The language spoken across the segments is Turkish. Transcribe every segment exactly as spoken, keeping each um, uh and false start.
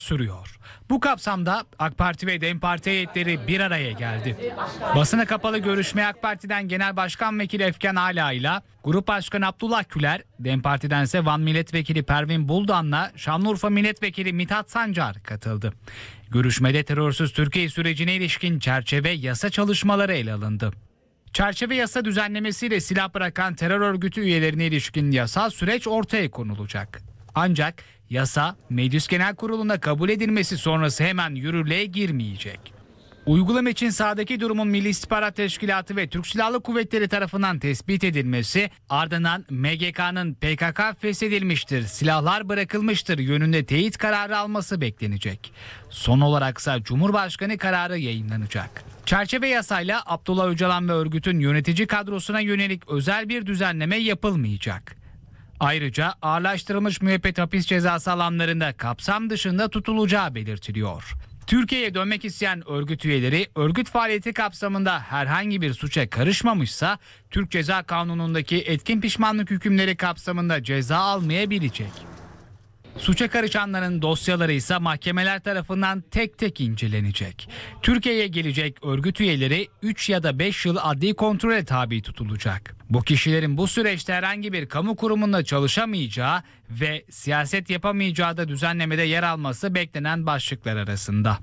sürüyor. Bu kapsamda AK Parti ve DEM Parti heyetleri bir araya geldi. Basına kapalı görüşmeye AK Parti'den Genel Başkan Vekili Efkan Ala ile Grup Başkanı Abdullah Küler, DEM Parti'dense Van Milletvekili Pervin Buldan'la Şanlıurfa Milletvekili Mithat Sancar katıldı. Görüşmede terörsüz Türkiye sürecine ilişkin çerçeve yasa çalışmaları ele alındı. Çerçeve yasa düzenlemesiyle silah bırakan terör örgütü üyelerine ilişkin yasal süreç ortaya konulacak. Ancak yasa Meclis Genel Kurulu'na kabul edilmesi sonrası hemen yürürlüğe girmeyecek. Uygulama için sahadaki durumun Milli İstihbarat Teşkilatı ve Türk Silahlı Kuvvetleri tarafından tespit edilmesi, ardından M G K'nın P K K feshedilmiştir, silahlar bırakılmıştır yönünde teyit kararı alması beklenecek. Son olaraksa Cumhurbaşkanı kararı yayınlanacak. Çerçeve yasayla Abdullah Öcalan ve örgütün yönetici kadrosuna yönelik özel bir düzenleme yapılmayacak. Ayrıca ağırlaştırılmış müebbet hapis cezası alanlarında kapsam dışında tutulacağı belirtiliyor. Türkiye'ye dönmek isteyen örgüt üyeleri örgüt faaliyeti kapsamında herhangi bir suça karışmamışsa Türk Ceza Kanunu'ndaki etkin pişmanlık hükümleri kapsamında ceza almayabilecek. Suça karışanların dosyaları ise mahkemeler tarafından tek tek incelenecek. Türkiye'ye gelecek örgüt üyeleri üç ya da beş yıl adli kontrole tabi tutulacak. Bu kişilerin bu süreçte herhangi bir kamu kurumunda çalışamayacağı ve siyaset yapamayacağı da düzenlemede yer alması beklenen başlıklar arasında.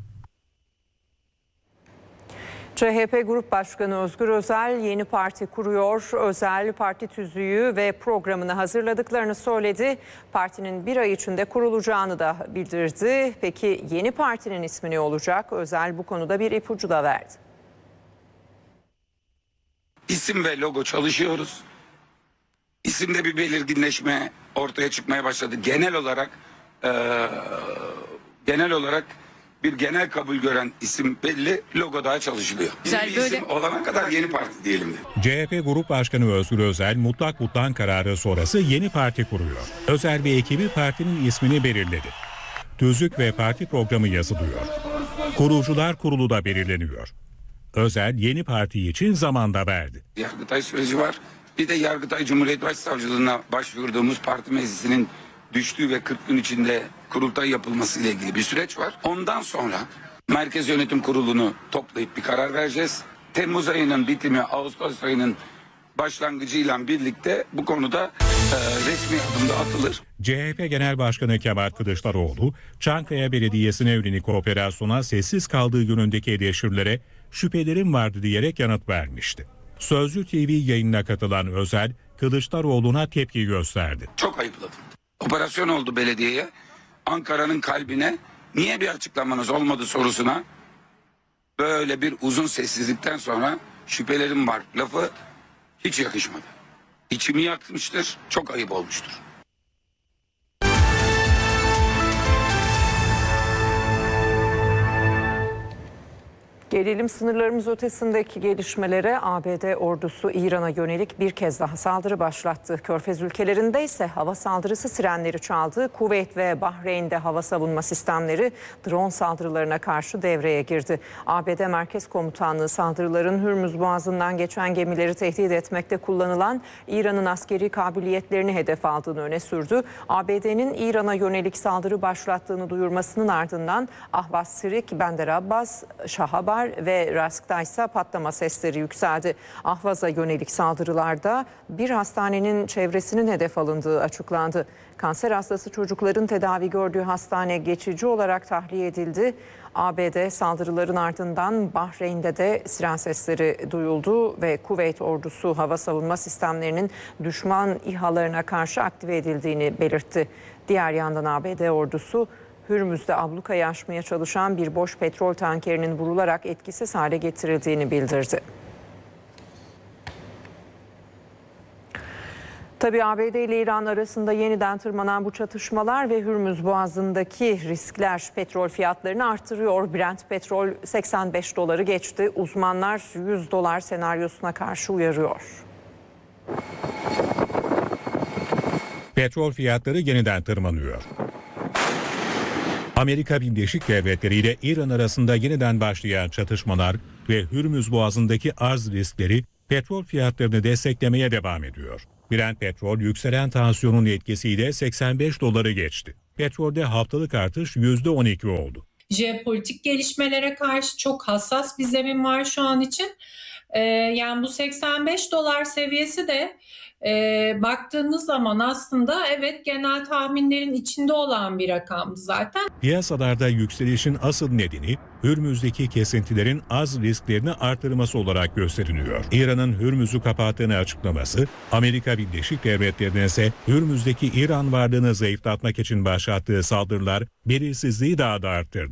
C H P Grup Başkanı Özgür Özel yeni parti kuruyor. Özel parti tüzüğü ve programını hazırladıklarını söyledi. Partinin bir ay içinde kurulacağını da bildirdi. Peki yeni partinin ismi ne olacak? Özel bu konuda bir ipucu da verdi. İsim ve logo çalışıyoruz. İsimde bir belirginleşme ortaya çıkmaya başladı. Genel olarak e, genel olarak bir genel kabul gören isim belli, logo daha çalışılıyor. Güzel, bir böyle... isim olana kadar yeni parti diyelim de. C H P Grup Başkanı Özgür Özel mutlak mutlak kararı sonrası yeni parti kuruyor. Özel ve ekibi partinin ismini belirledi. Tüzük ve parti programı yazılıyor. Kurucular kurulu da belirleniyor. Özel yeni parti için zaman da verdi. Yargıtay süreci var. Bir de Yargıtay Cumhuriyet Başsavcılığına başvurduğumuz parti meclisinin düştüğü ve kırk gün içinde kurultay yapılması ile ilgili bir süreç var. Ondan sonra Merkez Yönetim Kurulu'nu toplayıp bir karar vereceğiz. Temmuz ayının bitimi, Ağustos ayının başlangıcıyla birlikte bu konuda e, resmi adımda atılır. C H P Genel Başkanı Kemal Kılıçdaroğlu, Çankaya Belediyesi'ne yönelik operasyona sessiz kaldığı yönündeki eleştirilere şüphelerim vardı diyerek yanıt vermişti. Sözcü T V yayınına katılan Özel, Kılıçdaroğlu'na tepki gösterdi. Çok ayıpladım. Operasyon oldu belediyeye. Ankara'nın kalbine niye bir açıklamanız olmadı sorusuna böyle bir uzun sessizlikten sonra şüphelerim var lafı hiç yakışmadı. İçimi yakmıştır, çok ayıp olmuştur. Gelelim sınırlarımız ötesindeki gelişmelere. A B D ordusu İran'a yönelik bir kez daha saldırı başlattı. Körfez ülkelerinde ise hava saldırısı sirenleri çaldı. Kuveyt ve Bahreyn'de hava savunma sistemleri drone saldırılarına karşı devreye girdi. A B D Merkez Komutanlığı saldırıların Hürmüz Boğazı'ndan geçen gemileri tehdit etmekte kullanılan İran'ın askeri kabiliyetlerini hedef aldığını öne sürdü. A B D'nin İran'a yönelik saldırı başlattığını duyurmasının ardından Ahvaz Sirik, Bender Abbas, Şahabar ve Rask'ta ise patlama sesleri yükseldi. Ahvaz'a yönelik saldırılarda bir hastanenin çevresinin hedef alındığı açıklandı. Kanser hastası çocukların tedavi gördüğü hastane geçici olarak tahliye edildi. A B D saldırıların ardından Bahreyn'de de siren sesleri duyuldu ve Kuveyt ordusu hava savunma sistemlerinin düşman İHA'larına karşı aktive edildiğini belirtti. Diğer yandan A B D ordusu Hürmüz'de ablukayı aşmaya çalışan bir boş petrol tankerinin vurularak etkisiz hale getirildiğini bildirdi. Tabii A B D ile İran arasında yeniden tırmanan bu çatışmalar ve Hürmüz Boğazı'ndaki riskler petrol fiyatlarını artırıyor. Brent petrol seksen beş doları geçti. Uzmanlar yüz dolar senaryosuna karşı uyarıyor. Petrol fiyatları yeniden tırmanıyor. Amerika Birleşik Devletleri ile İran arasında yeniden başlayan çatışmalar ve Hürmüz Boğazı'ndaki arz riskleri petrol fiyatlarını desteklemeye devam ediyor. Brent petrol yükselen tansiyonun etkisiyle seksen beş doları geçti. Petrolde haftalık artış yüzde on iki oldu. Jeopolitik gelişmelere karşı çok hassas bir zemin var şu an için. Ee, yani bu seksen beş dolar seviyesi de e, baktığınız zaman aslında evet genel tahminlerin içinde olan bir rakam zaten. Piyasalarda yükselişin asıl nedeni Hürmüz'deki kesintilerin az risklerini artırması olarak gösteriliyor. İran'ın Hürmüz'ü kapattığını açıklaması, Amerika Birleşik Devletleri'ne ise Hürmüz'deki İran varlığını zayıflatmak için başlattığı saldırılar belirsizliği daha da arttırdı.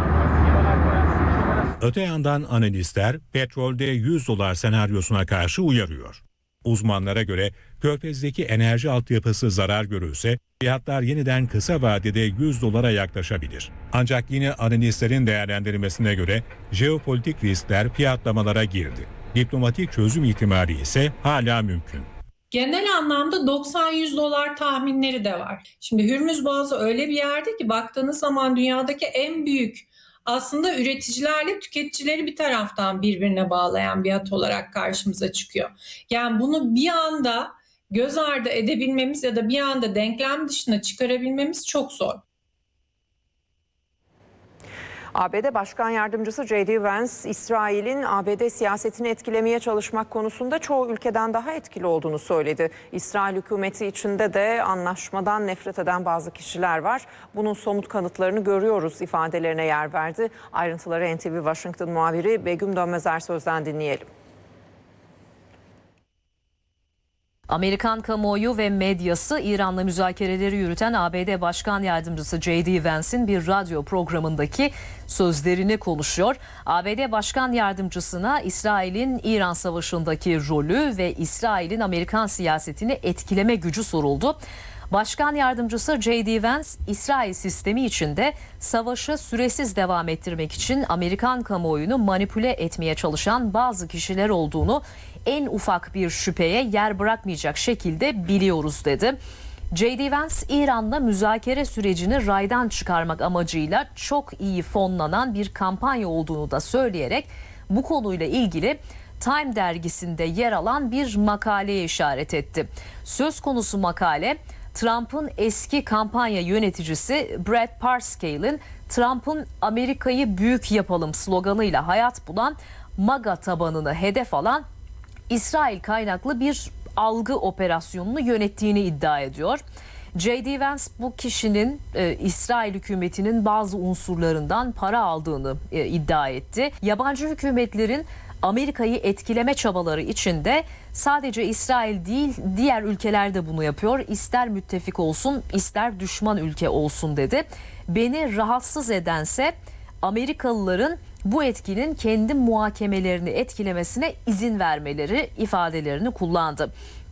Öte yandan analistler petrolde yüz dolar senaryosuna karşı uyarıyor. Uzmanlara göre Körfez'deki enerji altyapısı zarar görürse fiyatlar yeniden kısa vadede yüz dolara yaklaşabilir. Ancak yine analistlerin değerlendirmesine göre jeopolitik riskler fiyatlamalara girdi. Diplomatik çözüm ihtimali ise hala mümkün. Genel anlamda doksan yüz dolar tahminleri de var. Şimdi Hürmüz Boğazı öyle bir yerde ki baktığınız zaman dünyadaki en büyük aslında üreticilerle tüketicileri bir taraftan birbirine bağlayan bir hat olarak karşımıza çıkıyor. Yani bunu bir anda göz ardı edebilmemiz ya da bir anda denklem dışına çıkarabilmemiz çok zor. A B D Başkan Yardımcısı J D Vance, İsrail'in A B D siyasetini etkilemeye çalışmak konusunda çoğu ülkeden daha etkili olduğunu söyledi. İsrail hükümeti içinde de anlaşmadan nefret eden bazı kişiler var. Bunun somut kanıtlarını görüyoruz ifadelerine yer verdi. Ayrıntıları N T V Washington muhabiri Begüm Dönmezer Söz'den dinleyelim. Amerikan kamuoyu ve medyası İran'la müzakereleri yürüten A B D Başkan Yardımcısı J D Vance'in bir radyo programındaki sözlerini konuşuyor. A B D Başkan Yardımcısına İsrail'in İran Savaşı'ndaki rolü ve İsrail'in Amerikan siyasetini etkileme gücü soruldu. Başkan Yardımcısı J D Vance, İsrail sistemi içinde savaşı süresiz devam ettirmek için Amerikan kamuoyunu manipüle etmeye çalışan bazı kişiler olduğunu en ufak bir şüpheye yer bırakmayacak şekilde biliyoruz dedi. J D Vance, İran'la müzakere sürecini raydan çıkarmak amacıyla çok iyi fonlanan bir kampanya olduğunu da söyleyerek bu konuyla ilgili Time dergisinde yer alan bir makaleye işaret etti. Söz konusu makale, Trump'ın eski kampanya yöneticisi Brad Parscale'in Trump'ın Amerika'yı büyük yapalım sloganıyla hayat bulan MAGA tabanını hedef alan İsrail kaynaklı bir algı operasyonunu yönettiğini iddia ediyor. J D Vance bu kişinin e, İsrail hükümetinin bazı unsurlarından para aldığını e, iddia etti. Yabancı hükümetlerin Amerika'yı etkileme çabaları içinde sadece İsrail değil diğer ülkeler de bunu yapıyor. İster müttefik olsun ister düşman ülke olsun dedi. Beni rahatsız edense Amerikalıların bu etkinin kendi muhakemelerini etkilemesine izin vermeleri ifadelerini kullandı.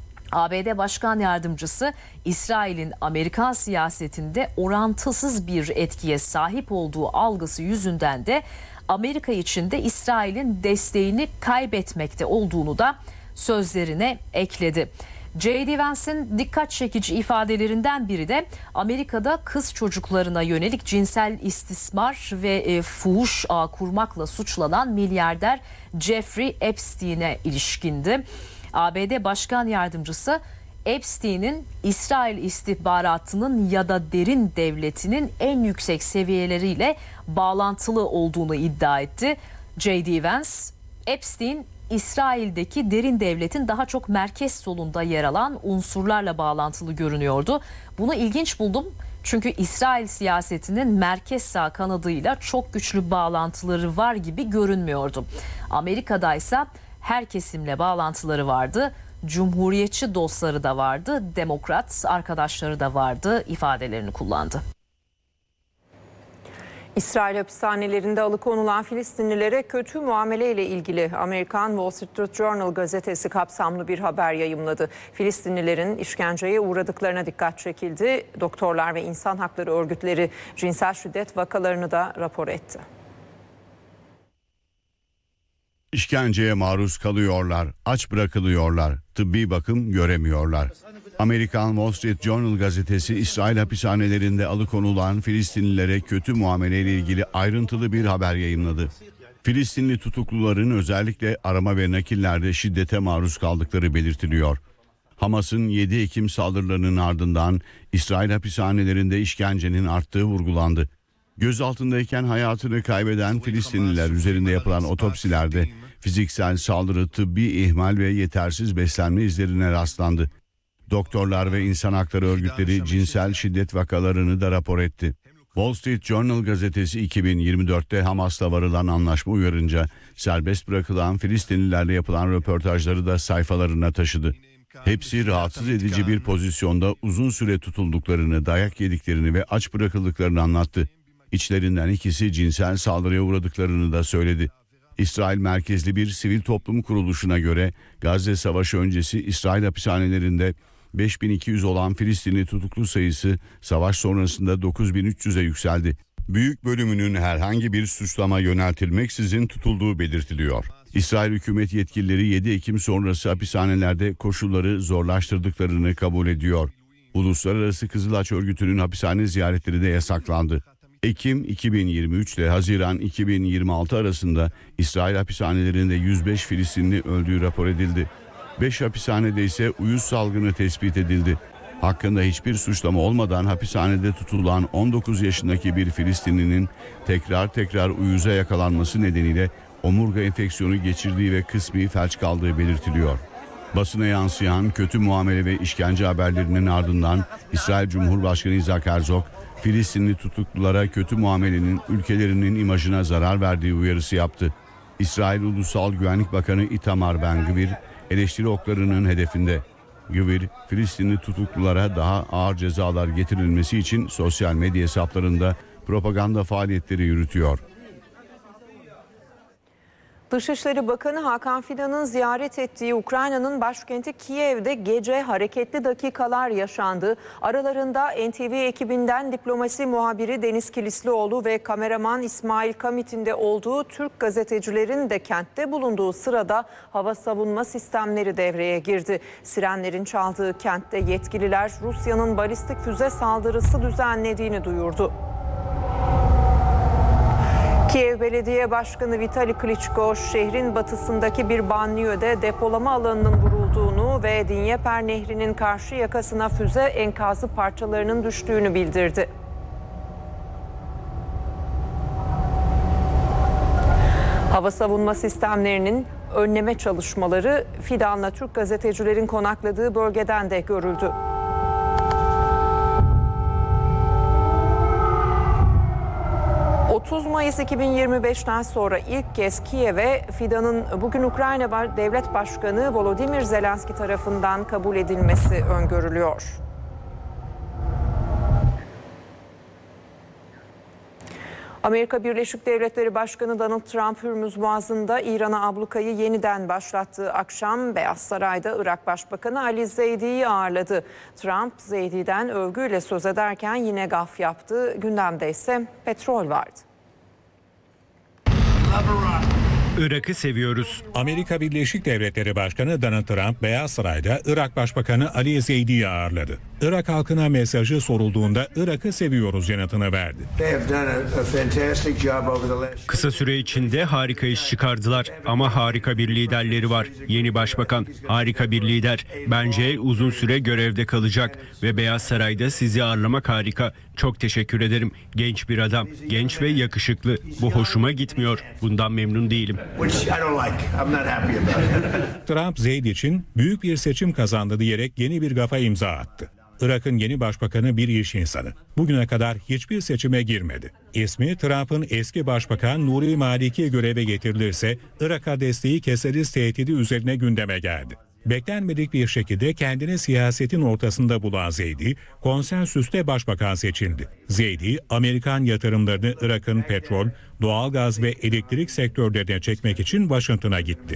A B D Başkan Yardımcısı İsrail'in Amerikan siyasetinde orantısız bir etkiye sahip olduğu algısı yüzünden de Amerika için de İsrail'in desteğini kaybetmekte olduğunu da sözlerine ekledi. J D Vance'in dikkat çekici ifadelerinden biri de Amerika'da kız çocuklarına yönelik cinsel istismar ve e, fuhuş ağı kurmakla suçlanan milyarder Jeffrey Epstein'e ilişkindi. A B D Başkan Yardımcısı Epstein'in İsrail istihbaratının ya da derin devletinin en yüksek seviyeleriyle bağlantılı olduğunu iddia etti. J D Vance, Epstein İsrail'deki derin devletin daha çok merkez solunda yer alan unsurlarla bağlantılı görünüyordu. Bunu ilginç buldum çünkü İsrail siyasetinin merkez sağ kanadıyla çok güçlü bağlantıları var gibi görünmüyordu. Amerika'daysa her kesimle bağlantıları vardı. Cumhuriyetçi dostları da vardı, demokrat arkadaşları da vardı ifadelerini kullandı. İsrail hapishanelerinde alıkonulan Filistinlilere kötü muamele ile ilgili Amerikan Wall Street Journal gazetesi kapsamlı bir haber yayımladı. Filistinlilerin işkenceye uğradıklarına dikkat çekildi. Doktorlar ve insan hakları örgütleri cinsel şiddet vakalarını da rapor etti. İşkenceye maruz kalıyorlar, aç bırakılıyorlar, tıbbi bakım göremiyorlar. Amerikan Wall Street Journal gazetesi İsrail hapishanelerinde alıkonulan Filistinlilere kötü muameleyle ilgili ayrıntılı bir haber yayımladı. Filistinli tutukluların özellikle arama ve nakillerde şiddete maruz kaldıkları belirtiliyor. Hamas'ın yedi Ekim saldırılarının ardından İsrail hapishanelerinde işkencenin arttığı vurgulandı. Gözaltındayken hayatını kaybeden Filistinliler üzerinde yapılan otopsilerde fiziksel saldırı, tıbbi ihmal ve yetersiz beslenme izlerine rastlandı. Doktorlar ve insan hakları örgütleri cinsel şiddet vakalarını da rapor etti. Wall Street Journal gazetesi iki bin yirmi dörtte Hamas'la varılan anlaşma uyarınca serbest bırakılan Filistinlilerle yapılan röportajları da sayfalarına taşıdı. Hepsi rahatsız edici bir pozisyonda uzun süre tutulduklarını, dayak yediklerini ve aç bırakıldıklarını anlattı. İçlerinden ikisi cinsel saldırıya uğradıklarını da söyledi. İsrail merkezli bir sivil toplum kuruluşuna göre Gazze Savaşı öncesi İsrail hapishanelerinde beş bin iki yüz olan Filistinli tutuklu sayısı savaş sonrasında dokuz bin üç yüze yükseldi. Büyük bölümünün herhangi bir suçlama yöneltilmeksizin tutulduğu belirtiliyor. İsrail hükümet yetkilileri yedi Ekim sonrası hapishanelerde koşulları zorlaştırdıklarını kabul ediyor. Uluslararası Kızılaç Örgütü'nün hapishane ziyaretleri de yasaklandı. Ekim iki bin yirmi üç ile Haziran iki bin yirmi altı arasında İsrail hapishanelerinde yüz beş Filistinli öldüğü rapor edildi. beş hapishanede ise uyuz salgını tespit edildi. Hakkında hiçbir suçlama olmadan hapishanede tutulan on dokuz yaşındaki bir Filistinlinin tekrar tekrar uyuza yakalanması nedeniyle omurga enfeksiyonu geçirdiği ve kısmi felç kaldığı belirtiliyor. Basına yansıyan kötü muamele ve işkence haberlerinin ardından İsrail Cumhurbaşkanı Isaac Herzog, Filistinli tutuklulara kötü muamelenin ülkelerinin imajına zarar verdiği uyarısı yaptı. İsrail Ulusal Güvenlik Bakanı Itamar Ben-Gvir eleştiri oklarının hedefinde. Gvir, Filistinli tutuklulara daha ağır cezalar getirilmesi için sosyal medya hesaplarında propaganda faaliyetleri yürütüyor. Dışişleri Bakanı Hakan Fidan'ın ziyaret ettiği Ukrayna'nın başkenti Kiev'de gece hareketli dakikalar yaşandı. Aralarında N T V ekibinden diplomasi muhabiri Deniz Kilislioğlu ve kameraman İsmail Kamit'in de olduğu Türk gazetecilerin de kentte bulunduğu sırada hava savunma sistemleri devreye girdi. Sirenlerin çaldığı kentte yetkililer Rusya'nın balistik füze saldırısı düzenlediğini duyurdu. Kiev Belediye Başkanı Vitali Klitschko, şehrin batısındaki bir banliyöde depolama alanının vurulduğunu ve Dnyeper Nehri'nin karşı yakasına füze enkazı parçalarının düştüğünü bildirdi. Hava savunma sistemlerinin önleme çalışmaları Fidan'la Türk gazetecilerin konakladığı bölgeden de görüldü. otuz Mayıs iki bin yirmi beşten sonra ilk kez Kiev'e Fidan'ın bugün Ukrayna Devlet Başkanı Volodymyr Zelenski tarafından kabul edilmesi öngörülüyor. Amerika Birleşik Devletleri Başkanı Donald Trump, Hürmüz Boğazı'nda İran'a ablukayı yeniden başlattığı akşam Beyaz Saray'da Irak Başbakanı Ali Zeydi'yi ağırladı. Trump, Zeydi'den övgüyle söz ederken yine gaf yaptı. Gündemde ise petrol vardı. Irak'ı seviyoruz. Amerika Birleşik Devletleri Başkanı Donald Trump, Beyaz Saray'da Irak Başbakanı Ali Zeydi'yi ağırladı. Irak halkına mesajı sorulduğunda Irak'ı seviyoruz yanıtını verdi. Kısa süre içinde harika iş çıkardılar ama harika bir liderleri var. Yeni başbakan harika bir lider. Bence uzun süre görevde kalacak ve Beyaz Saray'da sizi ağırlamak harika. Çok teşekkür ederim. Genç bir adam, genç ve yakışıklı. Bu hoşuma gitmiyor. Bundan memnun değilim. Trump, Zeydi için büyük bir seçim kazandı diyerek yeni bir gafa imza attı. Irak'ın yeni başbakanı bir iş insanı. Bugüne kadar hiçbir seçime girmedi. İsmi Trump'ın eski başbakan Nuri Maliki göreve getirilirse Irak'a desteği keseriz tehdidi üzerine gündeme geldi. Beklenmedik bir şekilde kendini siyasetin ortasında bulan Zeydi, konsensüste başbakan seçildi. Zeydi, Amerikan yatırımlarını Irak'ın petrol, doğalgaz ve elektrik sektörlerine çekmek için Washington'a gitti.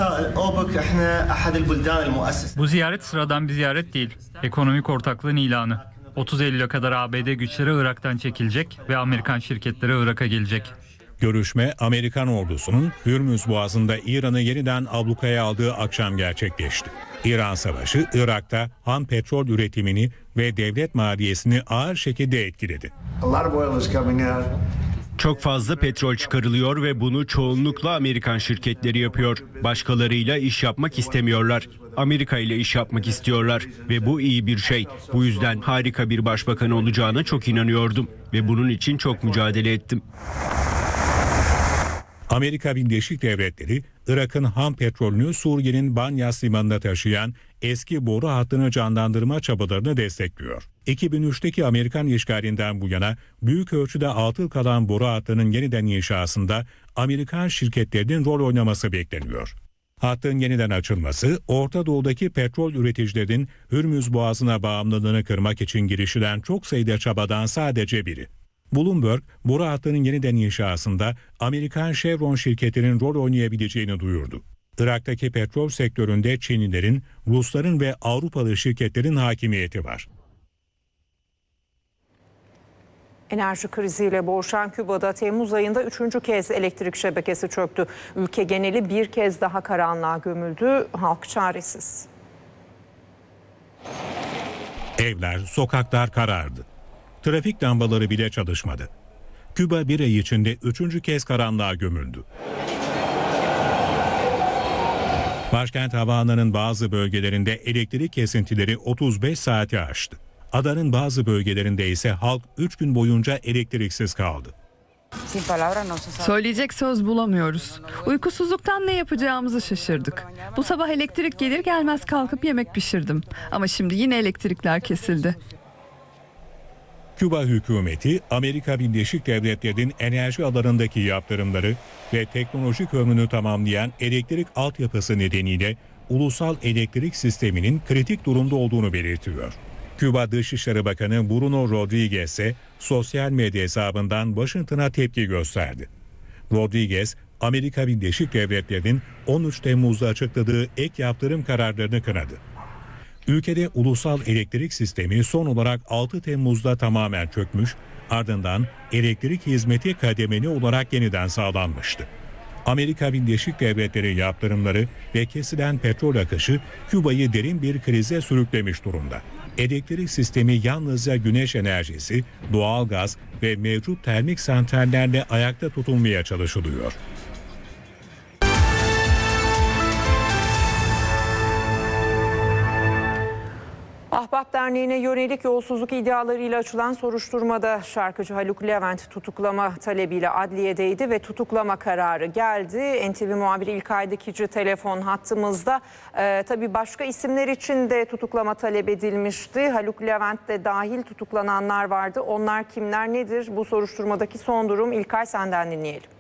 Bu ziyaret sıradan bir ziyaret değil. Ekonomik ortaklığın ilanı. otuz Eylül'e kadar A B D güçleri Irak'tan çekilecek ve Amerikan şirketleri Irak'a gelecek. Görüşme Amerikan ordusunun Hürmüz Boğazı'nda İran'ı yeniden ablukaya aldığı akşam gerçekleşti. İran Savaşı Irak'ta ham petrol üretimini ve devlet maliyesini ağır şekilde etkiledi. Çok fazla petrol çıkarılıyor ve bunu çoğunlukla Amerikan şirketleri yapıyor. Başkalarıyla iş yapmak istemiyorlar. Amerika ile iş yapmak istiyorlar ve bu iyi bir şey. Bu yüzden harika bir başbakan olacağına çok inanıyordum ve bunun için çok mücadele ettim. Amerika Birleşik Devletleri, Irak'ın ham petrolünü Suriye'nin Banyas limanına taşıyan eski boru hattını canlandırma çabalarını destekliyor. iki bin üçteki Amerikan işgalinden bu yana büyük ölçüde atıl kalan boru hattının yeniden inşasında Amerikan şirketlerinin rol oynaması bekleniyor. Hattın yeniden açılması, Orta Doğu'daki petrol üreticilerinin Hürmüz Boğazı'na bağımlılığını kırmak için girişilen çok sayıda çabadan sadece biri. Bloomberg, boru hattının yeniden inşasında Amerikan Chevron şirketinin rol oynayabileceğini duyurdu. Irak'taki petrol sektöründe Çinlilerin, Rusların ve Avrupalı şirketlerin hakimiyeti var. Enerji kriziyle boğuşan Küba'da Temmuz ayında üçüncü kez elektrik şebekesi çöktü. Ülke geneli bir kez daha karanlığa gömüldü. Halk çaresiz. Evler, sokaklar karardı. Trafik lambaları bile çalışmadı. Küba bir ay içinde üçüncü kez karanlığa gömüldü. Başkent Havana'nın bazı bölgelerinde elektrik kesintileri otuz beş saati aştı. Adanın bazı bölgelerinde ise halk üç gün boyunca elektriksiz kaldı. Söyleyecek söz bulamıyoruz. Uykusuzluktan ne yapacağımızı şaşırdık. Bu sabah elektrik gelir gelmez kalkıp yemek pişirdim. Ama şimdi yine elektrikler kesildi. Küba hükümeti, Amerika Birleşik Devletleri'nin enerji alanındaki yaptırımları ve teknolojik ömrünü tamamlayan elektrik altyapısı nedeniyle ulusal elektrik sisteminin kritik durumda olduğunu belirtiyor. Küba Dışişleri Bakanı Bruno Rodriguez ise sosyal medya hesabından Washington'a tepki gösterdi. Rodriguez, Amerika Birleşik Devletleri'nin on üç Temmuz'da açıkladığı ek yaptırım kararlarını kınadı. Ülkede ulusal elektrik sistemi son olarak altı Temmuz'da tamamen çökmüş, ardından elektrik hizmeti kademeli olarak yeniden sağlanmıştı. Amerika Birleşik Devletleri yaptırımları ve kesilen petrol akışı Küba'yı derin bir krize sürüklemiş durumda. Elektrik sistemi yalnızca güneş enerjisi, doğalgaz ve mevcut termik santrallerle ayakta tutulmaya çalışılıyor. Ahbap Derneği'ne yönelik yolsuzluk iddialarıyla açılan soruşturmada şarkıcı Haluk Levent tutuklama talebiyle adliyedeydi ve tutuklama kararı geldi. N T V muhabiri İlkay Dikici telefon hattımızda. Ee, tabii başka isimler için de tutuklama talep edilmişti. Haluk Levent de dahil tutuklananlar vardı. Onlar kimler, nedir? Bu soruşturmadaki son durum, İlkay senden dinleyelim.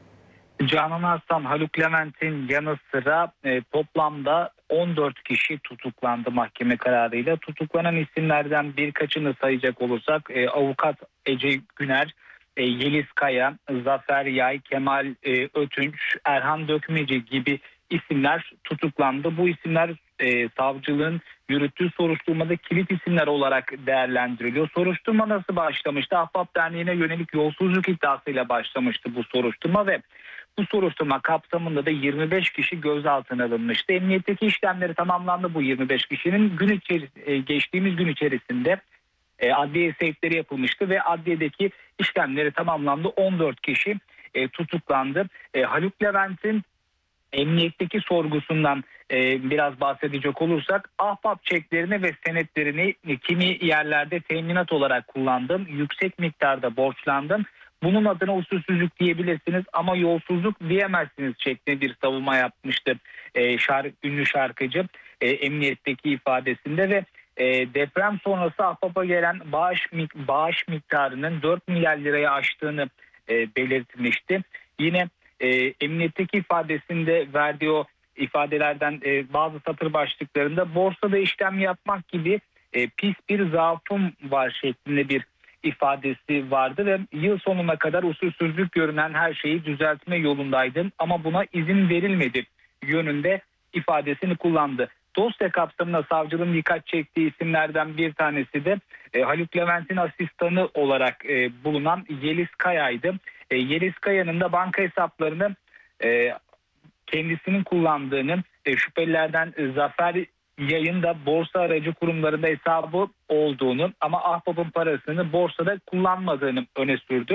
Canan Arslan, Haluk Levent'in yanı sıra e, toplamda on dört kişi tutuklandı mahkeme kararıyla. Tutuklanan isimlerden birkaçını sayacak olursak e, avukat Ece Güner, e, Yeliz Kaya, Zafer Yay, Kemal e, Ötünç, Erhan Dökmeci gibi isimler tutuklandı. Bu isimler e, savcılığın yürüttüğü soruşturmada kilit isimler olarak değerlendiriliyor. Soruşturma nasıl başlamıştı? Ahbap Derneği'ne yönelik yolsuzluk iddiasıyla başlamıştı bu soruşturma ve bu soruşturma kapsamında da yirmi beş kişi gözaltına alınmıştı. Emniyetteki işlemleri tamamlandı bu yirmi beş kişinin. Gün içeri, geçtiğimiz gün içerisinde e, adliye sevkleri yapılmıştı ve adliyedeki işlemleri tamamlandı. on dört kişi e, tutuklandı. E, Haluk Levent'in emniyetteki sorgusundan e, biraz bahsedecek olursak, ahbap çeklerini ve senetlerini e, kimi yerlerde teminat olarak kullandım, yüksek miktarda borçlandım. Bunun adına usulsüzlük diyebilirsiniz ama yolsuzluk diyemezsiniz şeklinde bir savunma yapmıştı e, şarkı, ünlü şarkıcı e, emniyetteki ifadesinde ve e, deprem sonrası ahbapa gelen bağış, bağış miktarının dört milyar liraya aştığını e, belirtmişti. Yine e, emniyetteki ifadesinde verdiği o ifadelerden e, bazı satır başlıklarında borsada işlem yapmak gibi e, pis bir zaafım var şeklinde bir ifadesi vardı ve yıl sonuna kadar usulsüzlük görünen her şeyi düzeltme yolundaydım ama buna izin verilmedi yönünde ifadesini kullandı. Dosya kapsamında savcılığın dikkat çektiği isimlerden bir tanesi de e, Haluk Levent'in asistanı olarak e, bulunan Yeliz Kaya'ydı. E, Yeliz Kaya'nın da banka hesaplarını e, kendisinin kullandığını, e, şüphelilerden e, Zafer Yayın da borsa aracı kurumlarında hesabı olduğunu ama ahbapın parasını borsada kullanmadığını öne sürdü.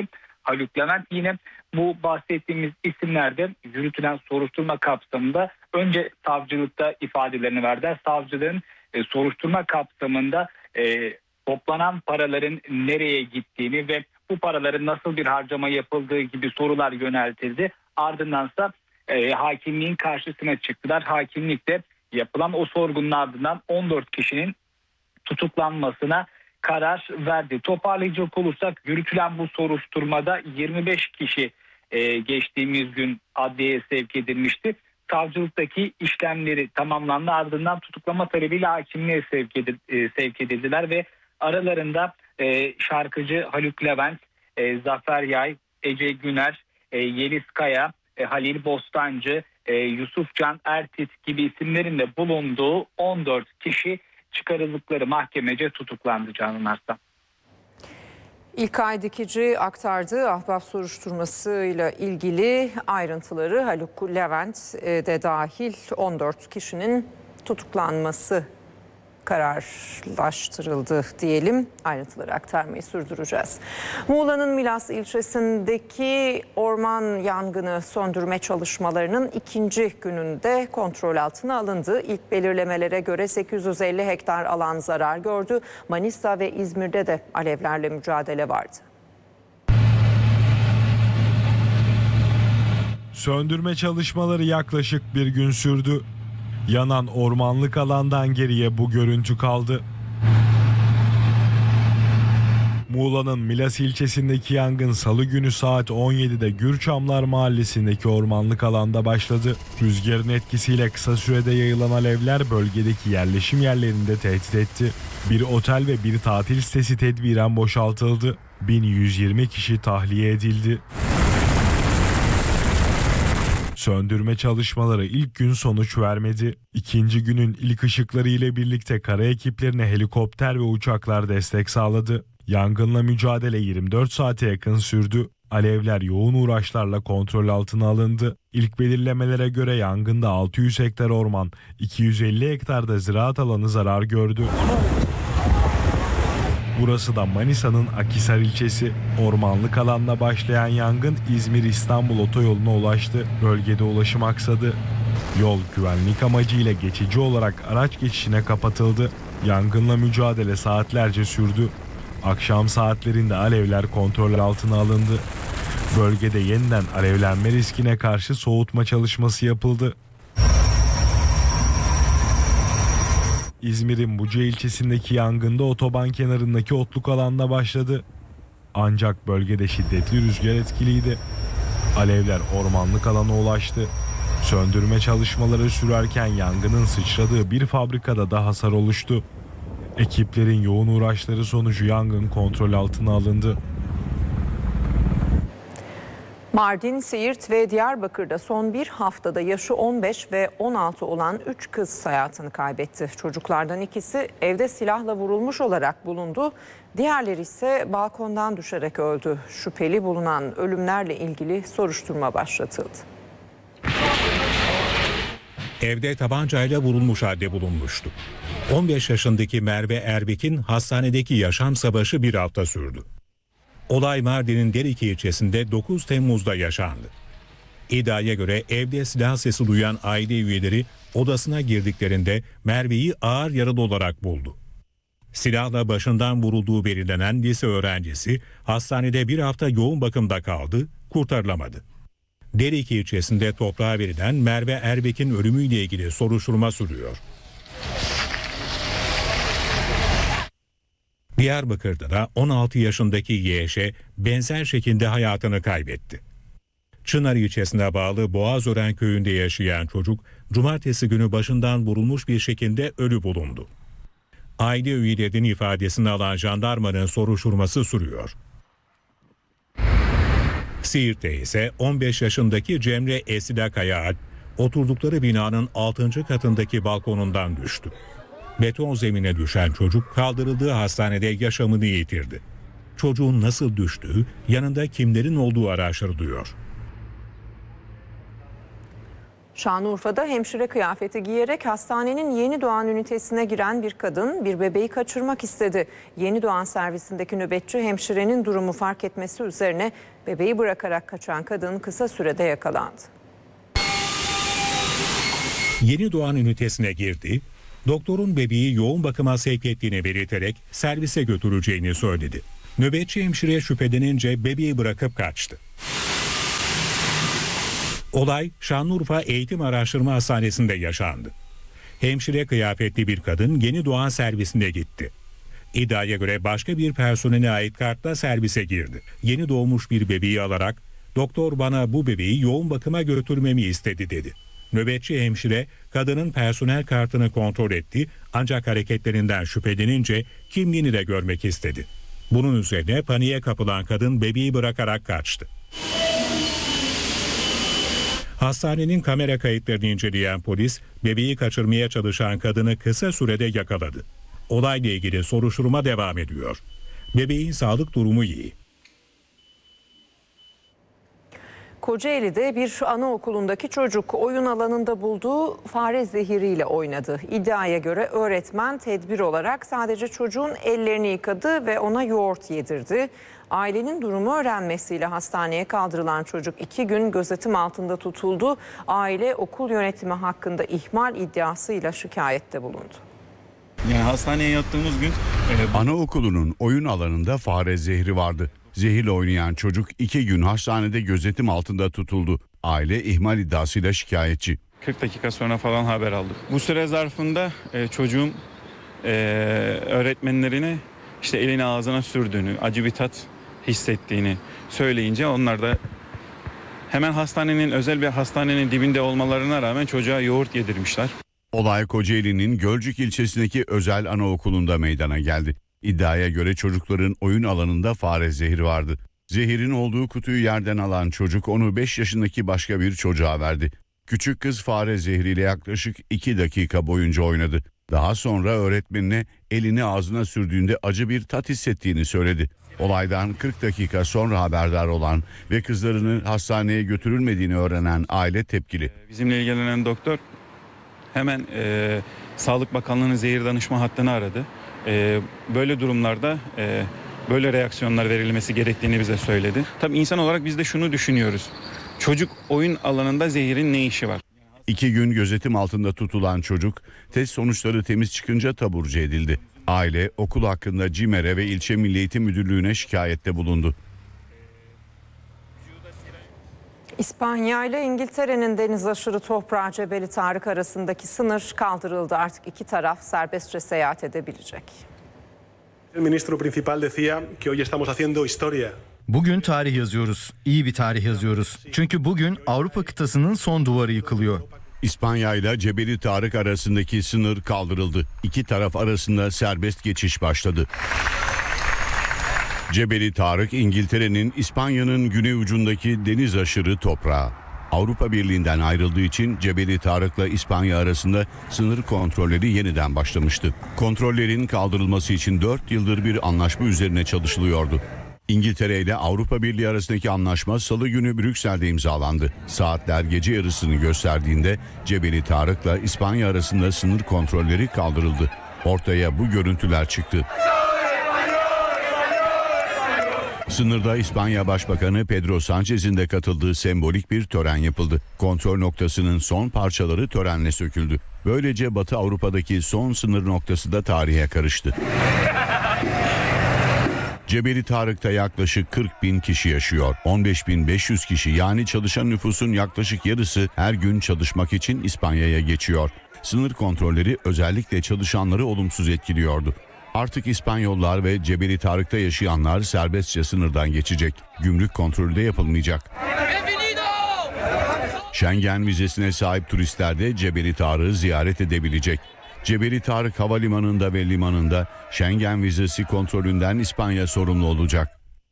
Haluk Levent. Yine bu bahsettiğimiz isimlerde yürütülen soruşturma kapsamında önce savcılıkta ifadelerini verdiler. Savcılığın e, soruşturma kapsamında e, toplanan paraların nereye gittiğini ve bu paraların nasıl bir harcama yapıldığı gibi sorular yöneltildi. Ardındansa e, hakimliğin karşısına çıktılar. Hakimlikte yapılan o sorgunun ardından on dört kişinin tutuklanmasına karar verdi. Toparlayacak olursak yürütülen bu soruşturmada yirmi beş kişi e, geçtiğimiz gün adliyeye sevk edilmişti. Savcılıktaki işlemleri tamamlandı. Ardından tutuklama talebiyle hakimliğe sevk, edil, e, sevk edildiler ve aralarında e, şarkıcı Haluk Levent, e, Zafer Yay, Ece Güner, e, Yeliz Kaya, e, Halil Bostancı, e, Yusufcan Ertit gibi isimlerin de bulunduğu on dört kişi çıkarıldıkları mahkemece tutuklandı Canan Arslan. İlkay Dikici aktardığı Ahbap soruşturmasıyla ilgili ayrıntıları. Haluk Levent de dahil on dört kişinin tutuklanması kararlaştırıldı diyelim. Ayrıntıları aktarmayı sürdüreceğiz. Muğla'nın Milas ilçesindeki orman yangını söndürme çalışmalarının ikinci gününde kontrol altına alındı. İlk belirlemelere göre sekiz yüz elli hektar alan zarar gördü. Manisa ve İzmir'de de alevlerle mücadele vardı. Söndürme çalışmaları yaklaşık bir gün sürdü. Yanan ormanlık alandan geriye bu görüntü kaldı. Muğla'nın Milas ilçesindeki yangın Salı günü saat on yedide Gürçamlar Mahallesi'ndeki ormanlık alanda başladı. Rüzgarın etkisiyle kısa sürede yayılan alevler bölgedeki yerleşim yerlerini de tehdit etti. Bir otel ve bir tatil sitesi tedbiren boşaltıldı. bin yüz yirmi kişi tahliye edildi. Söndürme çalışmaları ilk gün sonuç vermedi. İkinci günün ilk ışıkları ile birlikte kara ekiplerine helikopter ve uçaklar destek sağladı. Yangınla mücadele yirmi dört saate yakın sürdü. Alevler yoğun uğraşlarla kontrol altına alındı. İlk belirlemelere göre yangında altı yüz hektar orman, iki yüz elli hektarda ziraat alanı zarar gördü. Burası da Manisa'nın Akhisar ilçesi. Ormanlık alanla başlayan yangın İzmir-İstanbul otoyoluna ulaştı. Bölgede ulaşım aksadı. Yol güvenlik amacıyla geçici olarak araç geçişine kapatıldı. Yangınla mücadele saatlerce sürdü. Akşam saatlerinde alevler kontrol altına alındı. Bölgede yeniden alevlenme riskine karşı soğutma çalışması yapıldı. İzmir'in Buca ilçesindeki yangında otoban kenarındaki otluk alanda başladı. Ancak bölgede şiddetli rüzgar etkiliydi. Alevler ormanlık alana ulaştı. Söndürme çalışmaları sürerken yangının sıçradığı bir fabrikada da hasar oluştu. Ekiplerin yoğun uğraşları sonucu yangın kontrol altına alındı. Mardin, Siirt ve Diyarbakır'da son bir haftada yaşı on beş ve on altı olan üç kız hayatını kaybetti. Çocuklardan ikisi evde silahla vurulmuş olarak bulundu. Diğerleri ise balkondan düşerek öldü. Şüpheli bulunan ölümlerle ilgili soruşturma başlatıldı. Evde tabancayla vurulmuş halde bulunmuştu. on beş yaşındaki Merve Erbek'in hastanedeki yaşam savaşı bir hafta sürdü. Olay Mardin'in Derike ilçesinde dokuz Temmuz'da yaşandı. İddiaya göre evde silah sesi duyan aile üyeleri odasına girdiklerinde Merve'yi ağır yaralı olarak buldu. Silahla başından vurulduğu belirlenen lise öğrencisi hastanede bir hafta yoğun bakımda kaldı, kurtarılamadı. Derike ilçesinde toprağa verilen Merve Erbek'in ölümüyle ilgili soruşturma sürüyor. Diyarbakır'da da on altı yaşındaki Y Ş benzer şekilde hayatını kaybetti. Çınar ilçesine bağlı Boğazören köyünde yaşayan çocuk cumartesi günü başından vurulmuş bir şekilde ölü bulundu. Aile üyelerinin ifadesini alan jandarmanın soruşturması sürüyor. Siirt'te ise on beş yaşındaki Cemre Esila Kaya oturdukları binanın altıncı katındaki balkonundan düştü. Beton zemine düşen çocuk kaldırıldığı hastanede yaşamını yitirdi. Çocuğun nasıl düştüğü, yanında kimlerin olduğu araştırılıyor. Şanlıurfa'da hemşire kıyafeti giyerek hastanenin yeni doğan ünitesine giren bir kadın bir bebeği kaçırmak istedi. Yeni doğan servisindeki nöbetçi hemşirenin durumu fark etmesi üzerine bebeği bırakarak kaçan kadın kısa sürede yakalandı. Yeni doğan ünitesine girdi, doktorun bebeği yoğun bakıma sevk ettiğini belirterek servise götüreceğini söyledi. Nöbetçi hemşire şüphelenince bebeği bırakıp kaçtı. Olay Şanlıurfa Eğitim Araştırma Hastanesi'nde yaşandı. Hemşire kıyafetli bir kadın yeni doğan servisine gitti. İddiaya göre başka bir personele ait kartla servise girdi. Yeni doğmuş bir bebeği alarak doktor bana bu bebeği yoğun bakıma götürmemi istedi dedi. Nöbetçi hemşire kadının personel kartını kontrol etti ancak hareketlerinden şüphelenince kimliğini de görmek istedi. Bunun üzerine paniğe kapılan kadın bebeği bırakarak kaçtı. Hastanenin kamera kayıtlarını inceleyen polis bebeği kaçırmaya çalışan kadını kısa sürede yakaladı. Olayla ilgili soruşturma devam ediyor. Bebeğin sağlık durumu iyi. Kocaeli'de bir anaokulundaki çocuk oyun alanında bulduğu fare zehiriyle oynadı. İddiaya göre öğretmen tedbir olarak sadece çocuğun ellerini yıkadı ve ona yoğurt yedirdi. Ailenin durumu öğrenmesiyle hastaneye kaldırılan çocuk iki gün gözetim altında tutuldu. Aile okul yönetimi hakkında ihmal iddiasıyla şikayette bulundu. Yani hastaneye yattığımız gün... E, Anaokulunun oyun alanında fare zehri vardı. Zehirle oynayan çocuk iki gün hastanede gözetim altında tutuldu. Aile ihmal iddiasıyla şikayetçi. kırk dakika sonra falan haber aldık. Bu süre zarfında e, çocuğun e, öğretmenlerine işte elini ağzına sürdüğünü, acı bir tat hissettiğini söyleyince onlar da hemen hastanenin özel bir hastanenin dibinde olmalarına rağmen çocuğa yoğurt yedirmişler. Olay Kocaeli'nin Gölcük ilçesindeki özel anaokulunda meydana geldi. İddiaya göre çocukların oyun alanında fare zehri vardı. Zehirin olduğu kutuyu yerden alan çocuk onu beş yaşındaki başka bir çocuğa verdi. Küçük kız fare zehriyle yaklaşık iki dakika boyunca oynadı. Daha sonra öğretmenine elini ağzına sürdüğünde acı bir tat hissettiğini söyledi. Olaydan kırk dakika sonra haberdar olan ve kızlarının hastaneye götürülmediğini öğrenen aile tepkili. Bizimle ilgilenen doktor hemen e, Sağlık Bakanlığı'nın zehir danışma hattını aradı. E, böyle durumlarda e, böyle reaksiyonlar verilmesi gerektiğini bize söyledi. Tabii insan olarak biz de şunu düşünüyoruz. Çocuk oyun alanında zehirin ne işi var? İki gün gözetim altında tutulan çocuk test sonuçları temiz çıkınca taburcu edildi. Aile okul hakkında CİMER'e ve ilçe Milli Eğitim Müdürlüğü'ne şikayette bulundu. İspanya ile İngiltere'nin deniz aşırı toprağı Cebeli Tarık arasındaki sınır kaldırıldı. Artık iki taraf serbestçe seyahat edebilecek. El ministro principal decía que hoy estamos haciendo historia. Bugün tarih yazıyoruz. İyi bir tarih yazıyoruz. Çünkü bugün Avrupa kıtasının son duvarı yıkılıyor. İspanya ile Cebeli Tarık arasındaki sınır kaldırıldı. İki taraf arasında serbest geçiş başladı. Cebeli Tarık, İngiltere'nin İspanya'nın güney ucundaki deniz aşırı toprağı. Avrupa Birliği'nden ayrıldığı için Cebeli Tarık'la İspanya arasında sınır kontrolleri yeniden başlamıştı. Kontrollerin kaldırılması için dört yıldır bir anlaşma üzerine çalışılıyordu. İngiltere ile Avrupa Birliği arasındaki anlaşma Salı günü Brüksel'de imzalandı. Saatler gece yarısını gösterdiğinde Cebeli Tarık'la İspanya arasında sınır kontrolleri kaldırıldı. Ortaya bu görüntüler çıktı. Sınırda İspanya Başbakanı Pedro Sánchez'in de katıldığı sembolik bir tören yapıldı. Kontrol noktasının son parçaları törenle söküldü. Böylece Batı Avrupa'daki son sınır noktası da tarihe karıştı. Cebeli Tarık'ta yaklaşık kırk bin kişi yaşıyor. on beş bin beş yüz kişi yani çalışan nüfusun yaklaşık yarısı her gün çalışmak için İspanya'ya geçiyor. Sınır kontrolleri özellikle çalışanları olumsuz etkiliyordu. Artık İspanyollar ve Cebeli Tarık'ta yaşayanlar serbestçe sınırdan geçecek. Gümrük kontrolü de yapılmayacak. Schengen vizesine sahip turistler de Cebeli Tarık'ı ziyaret edebilecek. Cebeli Tarık Havalimanı'nda ve limanında Schengen vizesi kontrolünden İspanya sorumlu olacak.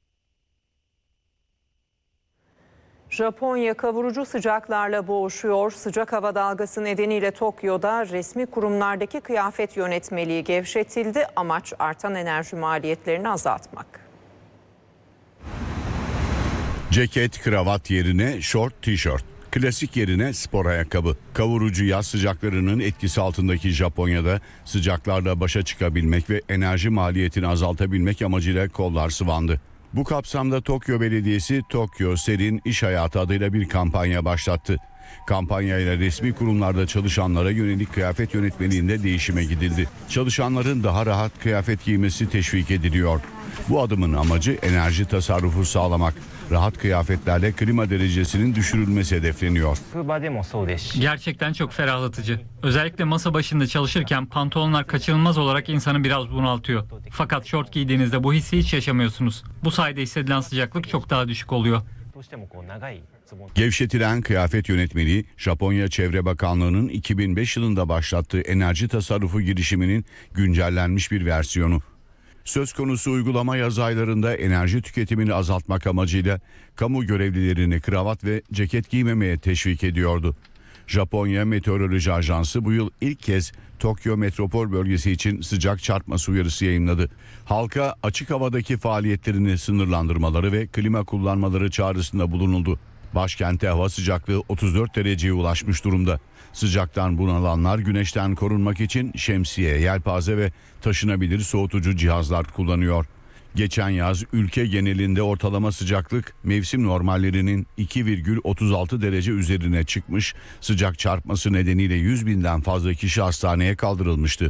Japonya kavurucu sıcaklarla boğuşuyor. Sıcak hava dalgası nedeniyle Tokyo'da resmi kurumlardaki kıyafet yönetmeliği gevşetildi. Amaç artan enerji maliyetlerini azaltmak. Ceket, kravat yerine şort, tişört. Klasik yerine spor ayakkabı. Kavurucu yaz sıcaklarının etkisi altındaki Japonya'da sıcaklarla başa çıkabilmek ve enerji maliyetini azaltabilmek amacıyla kollar sıvandı. Bu kapsamda Tokyo Belediyesi Tokyo Serin İş Hayatı adıyla bir kampanya başlattı. Kampanyayla resmi kurumlarda çalışanlara yönelik kıyafet yönetmeliğinde değişime gidildi. Çalışanların daha rahat kıyafet giymesi teşvik ediliyor. Bu adımın amacı enerji tasarrufu sağlamak. Rahat kıyafetlerle klima derecesinin düşürülmesi hedefleniyor. Gerçekten çok ferahlatıcı. Özellikle masa başında çalışırken pantolonlar kaçınılmaz olarak insanı biraz bunaltıyor. Fakat şort giydiğinizde bu hissi hiç yaşamıyorsunuz. Bu sayede hissedilen sıcaklık çok daha düşük oluyor. Gevşetilen kıyafet yönetmeliği, Japonya Çevre Bakanlığı'nın iki bin beş yılında başlattığı enerji tasarrufu girişiminin güncellenmiş bir versiyonu. Söz konusu uygulama yaz aylarında enerji tüketimini azaltmak amacıyla kamu görevlilerini kravat ve ceket giymemeye teşvik ediyordu. Japonya Meteoroloji Ajansı bu yıl ilk kez Tokyo metropol bölgesi için sıcak çarpması uyarısı yayınladı. Halka açık havadaki faaliyetlerini sınırlandırmaları ve klima kullanmaları çağrısında bulunuldu. Başkentte hava sıcaklığı otuz dört dereceye ulaşmış durumda. Sıcaktan bunalanlar güneşten korunmak için şemsiye, yelpaze ve taşınabilir soğutucu cihazlar kullanıyor. Geçen yaz ülke genelinde ortalama sıcaklık mevsim normallerinin iki virgül otuz altı derece üzerine çıkmış, sıcak çarpması nedeniyle yüz binden fazla kişi hastaneye kaldırılmıştı.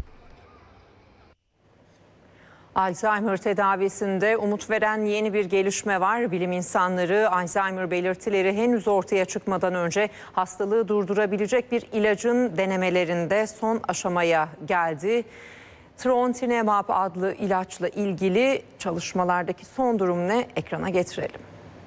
Alzheimer tedavisinde umut veren yeni bir gelişme var. Bilim insanları Alzheimer belirtileri henüz ortaya çıkmadan önce hastalığı durdurabilecek bir ilacın denemelerinde son aşamaya geldi. Trontinemab adlı ilaçla ilgili çalışmalardaki son durum ne? Ekrana getirelim.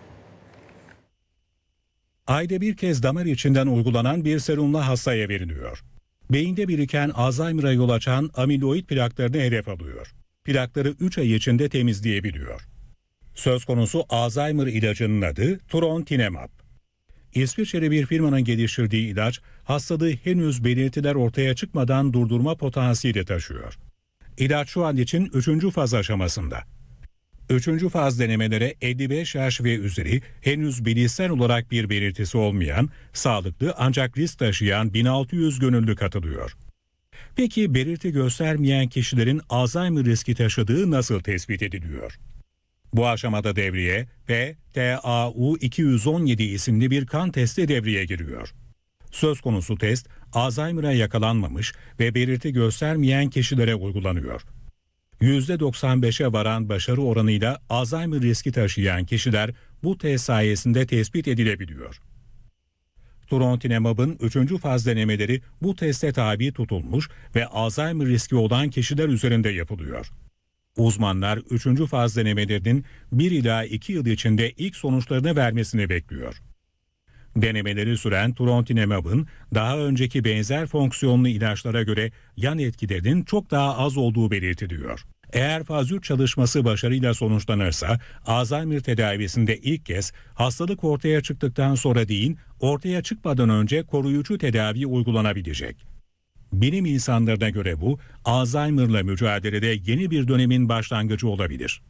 Ayda bir kez damar içinden uygulanan bir serumla hastaya veriliyor. Beyinde biriken Alzheimer'a yol açan amiloid plaklarını hedef alıyor. Plakları üç ay içinde temizleyebiliyor. Söz konusu Alzheimer ilacının adı Trontinemab. İsviçreli bir firmanın geliştirdiği ilaç hastalığı henüz belirtiler ortaya çıkmadan durdurma potansiyeli taşıyor. İlaç şu an için üçüncü faz aşamasında. Üçüncü faz denemelere elli beş yaş ve üzeri henüz bilişsel olarak bir belirtisi olmayan, sağlıklı ancak risk taşıyan bin altı yüz gönüllü katılıyor. Peki belirti göstermeyen kişilerin Alzheimer riski taşıdığı nasıl tespit ediliyor? Bu aşamada devreye P T A U iki yüz on yedi isimli bir kan testi devreye giriyor. Söz konusu test Alzheimer'a yakalanmamış ve belirti göstermeyen kişilere uygulanıyor. yüzde doksan beşe varan başarı oranıyla Alzheimer riski taşıyan kişiler bu test sayesinde tespit edilebiliyor. Trontinemab'ın üçüncü faz denemeleri bu teste tabi tutulmuş ve Alzheimer riski olan kişiler üzerinde yapılıyor. Uzmanlar üçüncü faz denemelerinin bir ila iki yıl içinde ilk sonuçlarını vermesini bekliyor. Denemeleri süren Trontinemab'ın daha önceki benzer fonksiyonlu ilaçlara göre yan etkilerinin çok daha az olduğu belirtiliyor. Eğer faz üç çalışması başarıyla sonuçlanırsa Alzheimer tedavisinde ilk kez hastalık ortaya çıktıktan sonra değil, ortaya çıkmadan önce koruyucu tedavi uygulanabilecek. Bilim insanlarına göre bu Alzheimer'la mücadelede yeni bir dönemin başlangıcı olabilir.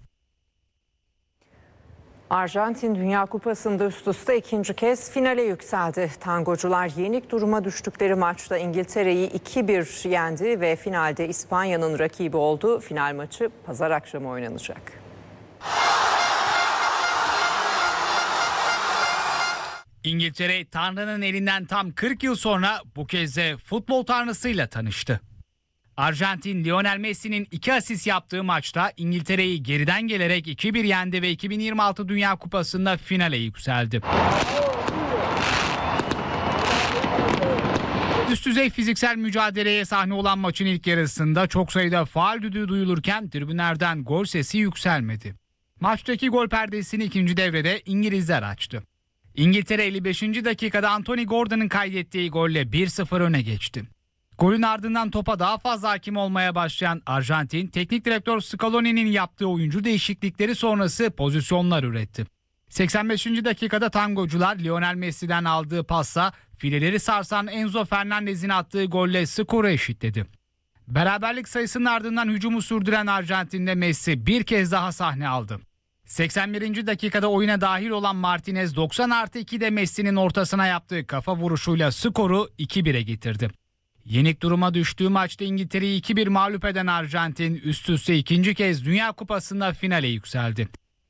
Arjantin Dünya Kupası'nda üst üste ikinci kez finale yükseldi. Tangocular yenik duruma düştükleri maçta İngiltere'yi iki bir yendi ve finalde İspanya'nın rakibi oldu. Final maçı pazar akşamı oynanacak. İngiltere Tanrı'nın elinden tam kırk yıl sonra bu kez de futbol tanrısıyla tanıştı. Arjantin Lionel Messi'nin iki asist yaptığı maçta İngiltere'yi geriden gelerek iki bir yendi ve iki bin yirmi altı Dünya Kupası'nda finale yükseldi. Üst düzey fiziksel mücadeleye sahne olan maçın ilk yarısında çok sayıda faul düdüğü duyulurken tribünlerden gol sesi yükselmedi. Maçtaki gol perdesini ikinci devrede İngilizler açtı. İngiltere elli beşinci dakikada Anthony Gordon'ın kaydettiği golle bir sıfır öne geçti. Golün ardından topa daha fazla hakim olmaya başlayan Arjantin, teknik direktör Scaloni'nin yaptığı oyuncu değişiklikleri sonrası pozisyonlar üretti. seksen beşinci dakikada tangocular Lionel Messi'den aldığı pasla fileleri sarsan Enzo Fernandez'in attığı golle skoru eşitledi. Beraberlik sayısının ardından hücumu sürdüren Arjantin'de Messi bir kez daha sahne aldı. seksen birinci dakikada oyuna dahil olan Martinez doksan artı ikide Messi'nin ortasına yaptığı kafa vuruşuyla skoru iki bire getirdi. Yenik duruma düştüğü maçta İngiltere'yi iki bir mağlup eden Arjantin üst üste ikinci kez Dünya Kupası'nda finale yükseldi.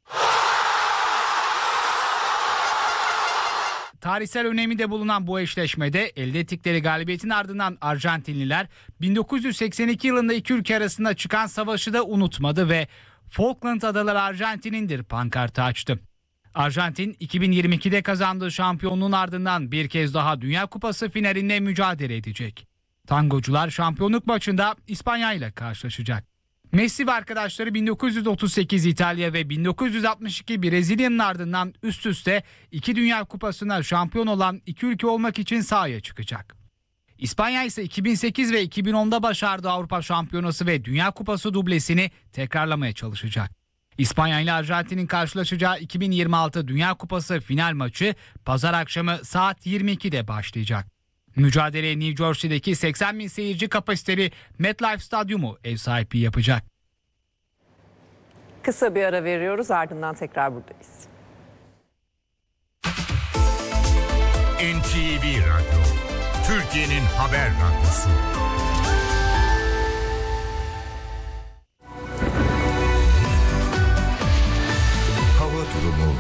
Tarihsel önemi de bulunan bu eşleşmede elde ettikleri galibiyetin ardından Arjantinliler bin dokuz yüz seksen iki yılında iki ülke arasında çıkan savaşı da unutmadı ve Falkland Adaları Arjantin'indir pankartı açtı. Arjantin iki bin yirmi ikide kazandığı şampiyonluğun ardından bir kez daha Dünya Kupası finalinde mücadele edecek. Tangocular şampiyonluk maçında İspanya ile karşılaşacak. Messi ve arkadaşları bin dokuz yüz otuz sekiz İtalya ve bin dokuz yüz altmış iki Brezilya'nın ardından üst üste iki Dünya Kupası'na şampiyon olan iki ülke olmak için sahaya çıkacak. İspanya ise iki bin sekiz ve iki bin onda başardığı Avrupa Şampiyonası ve Dünya Kupası dublesini tekrarlamaya çalışacak. İspanya ile Arjantin'in karşılaşacağı iki bin yirmi altı Dünya Kupası final maçı pazar akşamı saat yirmi ikide başlayacak. Mücadeleye New Jersey'deki seksen bin seyirci kapasiteli MetLife Stadyumu ev sahipliği yapacak. Kısa bir ara veriyoruz, ardından tekrar buradayız. N T V Radyo, Türkiye'nin haber radyosu. Hava durumu.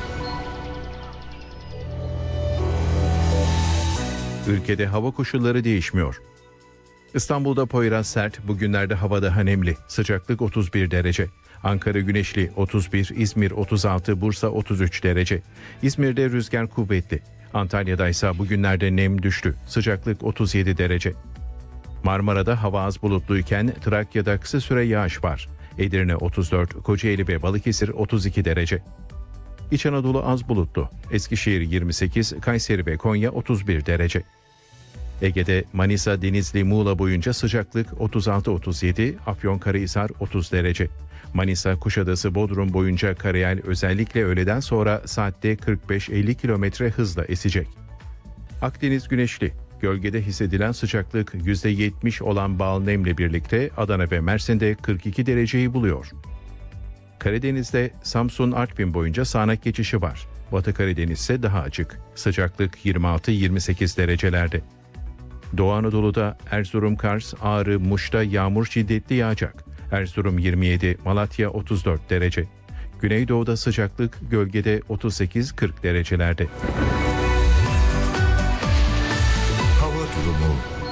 Ülkede hava koşulları değişmiyor. İstanbul'da Poyraz sert, bugünlerde hava daha nemli. Sıcaklık otuz bir derece. Ankara güneşli otuz bir, İzmir otuz altı, Bursa otuz üç derece. İzmir'de rüzgar kuvvetli. Antalya'da ise bugünlerde nem düştü. Sıcaklık otuz yedi derece. Marmara'da hava az bulutluyken Trakya'da kısa süre yağış var. Edirne otuz dört, Kocaeli ve Balıkesir otuz iki derece. İç Anadolu az bulutlu. Eskişehir yirmi sekiz, Kayseri ve Konya otuz bir derece. Ege'de Manisa, Denizli, Muğla boyunca sıcaklık otuz altı otuz yedi, Afyonkarahisar otuz derece. Manisa, Kuşadası, Bodrum boyunca karayel özellikle öğleden sonra saatte kırk beş elli kilometre hızla esecek. Akdeniz güneşli. Gölgede hissedilen sıcaklık yüzde yetmiş olan bal nemle birlikte Adana ve Mersin'de kırk iki dereceyi buluyor. Karadeniz'de Samsun, Artvin boyunca sağanak geçişi var. Batı Karadeniz ise daha açık. Sıcaklık yirmi altı yirmi sekiz derecelerde. Doğu Anadolu'da Erzurum, Kars, Ağrı, Muş'ta yağmur şiddetli yağacak. Erzurum yirmi yedi, Malatya otuz dört derece. Güneydoğu'da sıcaklık gölgede otuz sekiz kırk derecelerde.